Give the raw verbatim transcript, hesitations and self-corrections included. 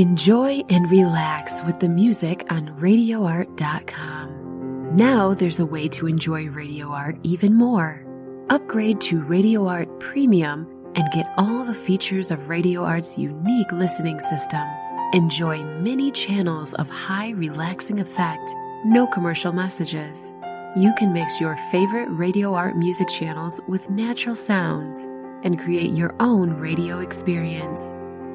Enjoy and relax with the music on radio art dot com. Now there's a way to enjoy Radio Art even more. Upgrade to Radio Art Premium and get all the features of Radio Art's unique listening system. Enjoy many channels of high relaxing effect, no commercial messages. You can mix your favorite Radio Art music channels with natural sounds and create your own radio experience.